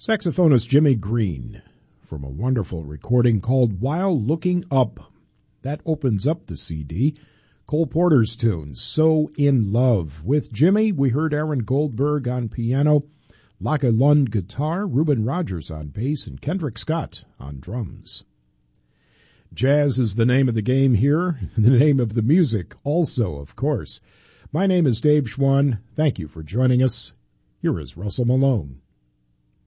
Saxophonist Jimmy Green from a wonderful recording called While Looking Up. That opens up the CD. Cole Porter's tunes, So in Love. With Jimmy, we heard Aaron Goldberg on piano, Laka Lund guitar, Reuben Rogers on bass, and Kendrick Scott on drums. Jazz is the name of the game here, the name of the music also, of course. My name is Dave Schwann. Thank you for joining us. Here is Russell Malone.